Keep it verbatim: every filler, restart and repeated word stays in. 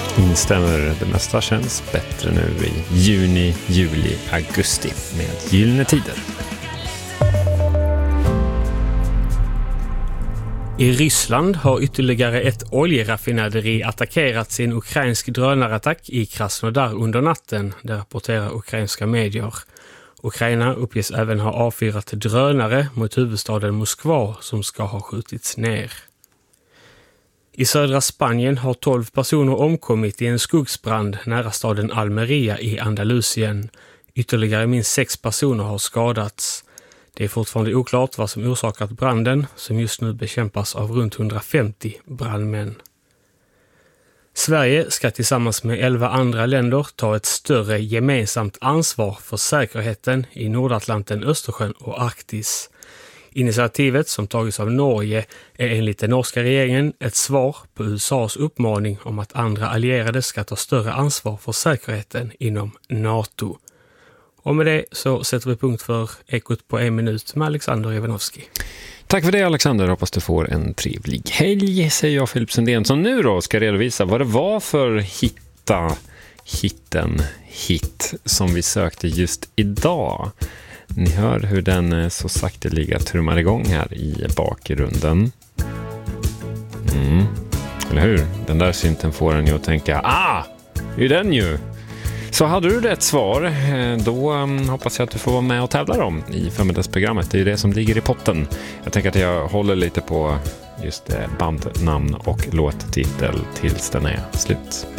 Instämmer, det mesta känns bättre nu i juni, juli, augusti med Gyllene Tider. I Ryssland har ytterligare ett oljeraffinaderi attackerats i en ukrainsk drönarattack i Krasnodar under natten, det rapporterar ukrainska medier. Ukraina uppges även ha avfyrat drönare mot huvudstaden Moskva som ska ha skjutits ner. I södra Spanien har tolv personer omkommit i en skogsbrand nära staden Almeria i Andalusien. Ytterligare minst sex personer har skadats. Det är fortfarande oklart vad som orsakat branden, som just nu bekämpas av runt hundrafemtio brandmän. Sverige ska tillsammans med elva andra länder ta ett större gemensamt ansvar för säkerheten i Nordatlanten, Östersjön och Arktis. Initiativet, som tagits av Norge, är enligt den norska regeringen ett svar på U S A:s uppmaning om att andra allierade ska ta större ansvar för säkerheten inom NATO. Och med det så sätter vi punkt för Ekot på en minut med Alexander Ivanovski. Tack för det, Alexander. Hoppas du får en trevlig helg, säger jag, Filip Sundén, som nu då ska redovisa vad det var för hitta hitten hit som vi sökte just idag. Ni hör hur den så sakteliga trummar igång här i bakgrunden. Mm. Eller hur? Den där synten får en ju att tänka, ah, det är den ju. Så hade du rätt svar, då hoppas jag att du får vara med och tävla om i förmiddagsprogrammet. Det är ju det som ligger i potten. Jag tänker att jag håller lite på just bandnamn och låttitel tills den är slut.